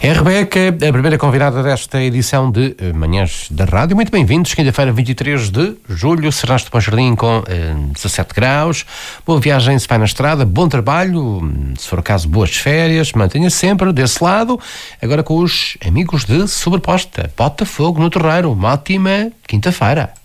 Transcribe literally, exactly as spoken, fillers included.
É a Rebeca, a primeira convidada desta edição de uh, Manhãs da Rádio. Muito bem-vindos, quinta-feira, vinte e três de julho, Serraste de Ponjardim com uh, dezassete graus. Boa viagem se vai na estrada, bom trabalho, se for o caso, boas férias, mantenha sempre desse lado. Agora com os amigos de Sobreposta, Botafogo no Terreiro, uma ótima quinta-feira.